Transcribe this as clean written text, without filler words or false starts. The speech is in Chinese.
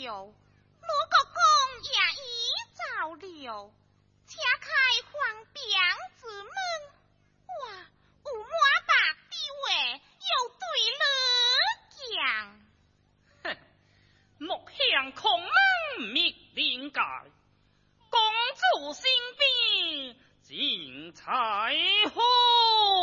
刘国公也已走了，且开黄边之门，哇，有满白的话又对了讲。 哼，莫向空门灭灵界，公主身边精彩好。